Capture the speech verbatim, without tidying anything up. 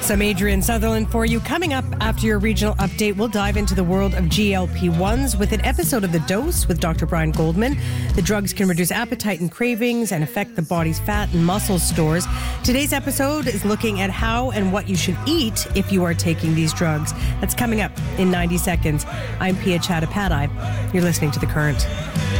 Some Adrian Sutherland for you. Coming up after your regional update, we'll dive into the world of G L P ones with an episode of The Dose with Doctor Brian Goldman. The drugs can reduce appetite and cravings and affect the body's fat and muscle stores. Today's episode is looking at how and what you should eat if you are taking these drugs. That's coming up in ninety seconds. I'm Pia Chattopadhyay. You're listening to The Current.